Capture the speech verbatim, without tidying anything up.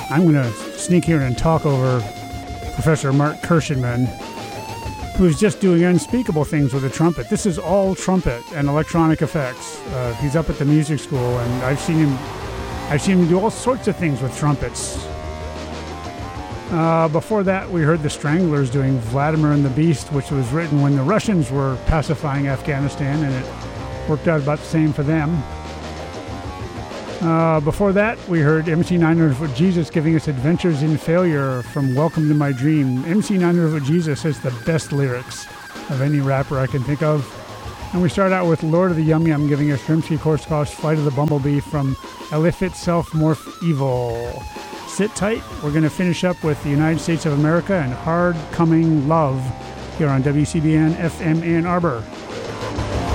I'm going to sneak here and talk over Professor Mark Kirschenman, who's just doing unspeakable things with the trumpet. This is all trumpet and electronic effects. Uh, he's up at the music school, and I've seen him. I've seen him do all sorts of things with trumpets. Uh, before that, we heard the Stranglers doing Vladimir and the Beast, which was written when the Russians were pacifying Afghanistan, and it worked out about the same for them. Uh, before that, we heard M C nine hundred Foot Jesus giving us Adventures in Failure from Welcome to My Dream. M C nine hundred Foot Jesus has the best lyrics of any rapper I can think of. And we start out with Lord of the Yum Yum giving us Rimsky-Korsakov's Flight of the Bumblebee from Elif Itself Morph Evil. Sit tight. We're going to finish up with the United States of America and Hard Coming Love here on W C B N F M Ann Arbor.